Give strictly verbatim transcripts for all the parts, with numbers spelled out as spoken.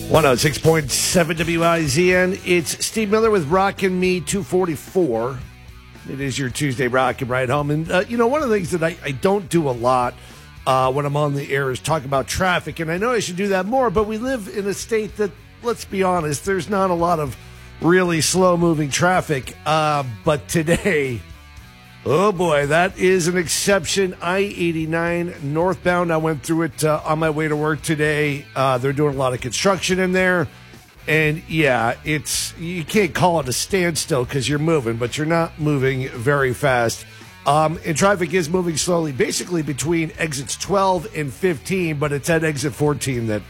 one oh six point seven W I Z N. It's Steve Miller with Rockin' Me two forty-four. It is your Tuesday Rockin' Ride Home. And, uh, you know, one of the things that I, I don't do a lot uh, when I'm on the air is talk about traffic. And I know I should do that more, but we live in a state that, let's be honest, there's not a lot of really slow-moving traffic. Uh, but today, oh, boy, that is an exception. I eighty-nine northbound. I went through it uh, on my way to work today. Uh, they're doing a lot of construction in there. And, yeah, it's you can't call it a standstill because you're moving, but you're not moving very fast. Um, and traffic is moving slowly, basically between exits twelve and fifteen, but it's at exit fourteen that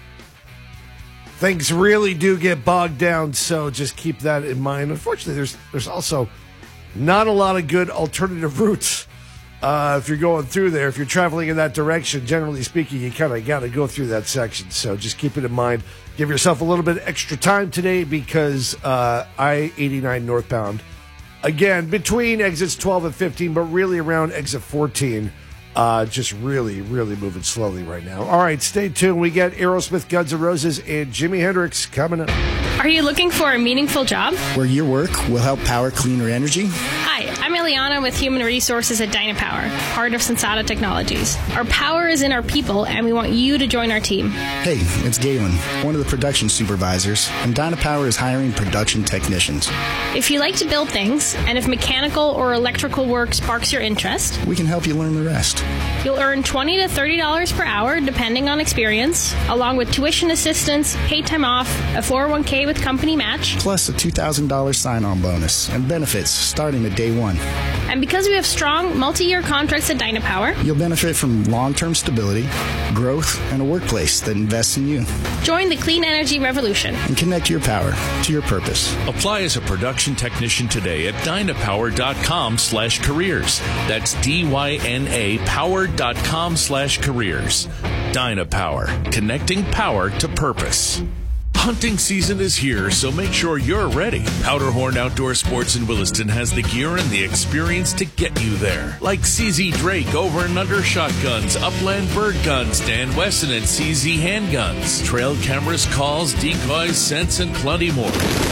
things really do get bogged down, so just keep that in mind. Unfortunately, there's there's also not a lot of good alternative routes uh, if you're going through there. If you're traveling in that direction, generally speaking, you kind of got to go through that section. So just keep it in mind. Give yourself a little bit extra time today because uh, I eighty-nine northbound, again, between exits twelve and fifteen, but really around exit fourteen, uh, just really, really moving slowly right now. All right, stay tuned. We got Aerosmith, Guns N' Roses, and Jimi Hendrix coming up. Are you looking for a meaningful job? Where your work will help power cleaner energy? Hi, I'm Eliana with Human Resources at Dynapower, part of Sensata Technologies. Our power is in our people, and we want you to join our team. Hey, it's Galen, one of the production supervisors, and Dynapower is hiring production technicians. If you like to build things, and if mechanical or electrical work sparks your interest, we can help you learn the rest. You'll earn twenty to thirty dollars per hour, depending on experience, along with tuition assistance, paid time off, a four oh one k with company match, plus a two thousand dollars sign-on bonus and benefits starting at day one. And because we have strong multi-year contracts at Dynapower, you'll benefit from long-term stability, growth, and a workplace that invests in you. Join the clean energy revolution and connect your power to your purpose. Apply as a production technician today at dynapower.com slash careers. That's D-Y-N-A power.com slash careers. Dynapower, connecting power to purpose. Hunting season is here, so make sure you're ready. Powderhorn Outdoor Sports in Williston has the gear and the experience to get you there. Like C Z Drake over and under shotguns, Upland bird guns, Dan Wesson and C Z handguns, trail cameras, calls, decoys, scents, and plenty more.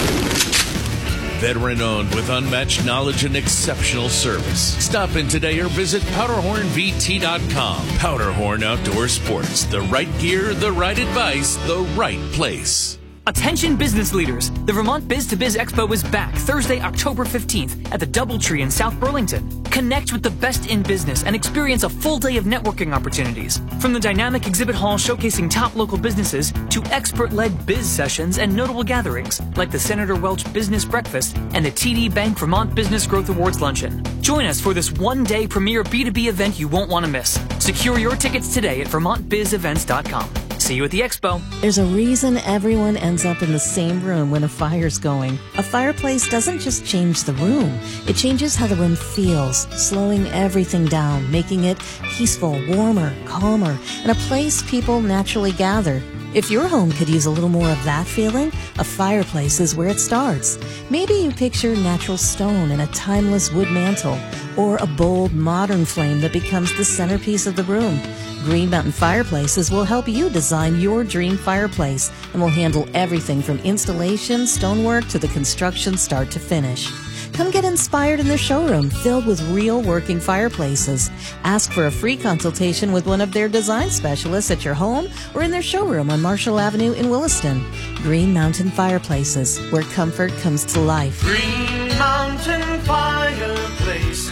Veteran owned with unmatched knowledge and exceptional service. Stop in today or visit powderhorn v t dot com. Powderhorn Outdoor Sports. The right gear, the right advice, the right place. Attention business leaders. The Vermont Biz to Biz Expo is back Thursday, October fifteenth at the Doubletree in South Burlington. Connect with the best in business and experience a full day of networking opportunities. From the dynamic exhibit hall showcasing top local businesses to expert-led biz sessions and notable gatherings like the Senator Welch Business Breakfast and the T D Bank Vermont Business Growth Awards Luncheon. Join us for this one-day premier B two B event you won't want to miss. Secure your tickets today at vermont biz events dot com. See you at the expo. There's a reason everyone ends up in the same room when a fire's going. A fireplace doesn't just change the room. It changes how the room feels, slowing everything down, making it peaceful, warmer, calmer, and a place people naturally gather. If your home could use a little more of that feeling, a fireplace is where it starts. Maybe you picture natural stone and a timeless wood mantle, or a bold, modern flame that becomes the centerpiece of the room. Green Mountain Fireplaces will help you design your dream fireplace and will handle everything from installation, stonework, to the construction start to finish. Come get inspired in their showroom filled with real working fireplaces. Ask for a free consultation with one of their design specialists at your home or in their showroom on Marshall Avenue in Williston. Green Mountain Fireplaces, where comfort comes to life. Green Mountain Fireplaces,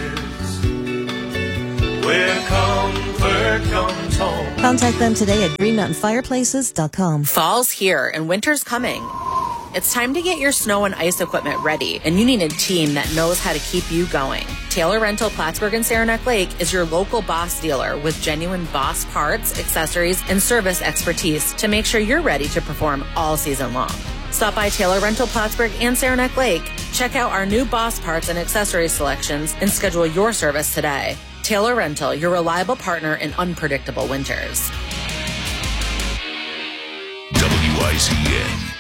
where comfort comes home. Contact them today at green mountain fireplaces dot com. Fall's here and winter's coming. It's time to get your snow and ice equipment ready, and you need a team that knows how to keep you going. Taylor Rental Plattsburgh and Saranac Lake is your local Boss dealer with genuine Boss parts, accessories, and service expertise to make sure you're ready to perform all season long. Stop by Taylor Rental Plattsburgh and Saranac Lake, check out our new Boss parts and accessories selections, and schedule your service today. Taylor Rental, your reliable partner in unpredictable winters.